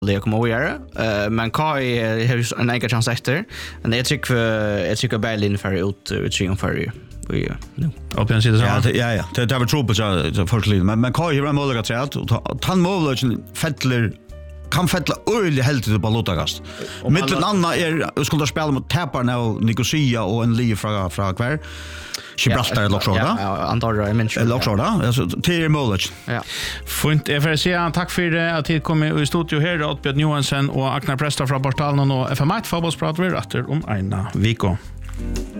det kommer att göra. Men Kai har en egen chans efter. Men jag tycker Berlin för ut utgång för nu. Och på en sida så. Ja. Det var trubbel så folkligt. Men Kai har en möjlighet att säga att han möjligen fettler kan fettla öle helt till Balotagast. Mittel anna skulle spela mot Taparna och Nicosia och en liv från kvar. Gibraltar eller så där. Ja, Andorra är minst. Eller så där. Alltså till möjligt. Ja. Fint. Jag får säga tack för att du kom i studio här åt Björn Johansson och Agnar Presta från Portalen och FM1 fotbollsprat vi rätter om ena vecka.